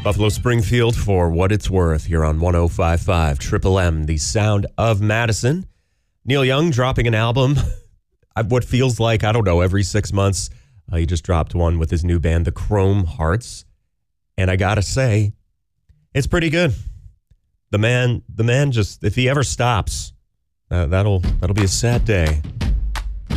Buffalo Springfield for what it's worth here on 105.5 Triple M, the sound of Madison. Neil Young dropping an album. What feels like, I don't know, every 6 months. He just dropped one with his new band, the Chrome Hearts. And I gotta say, it's pretty good. The man just, if he ever stops, that'll be a sad day.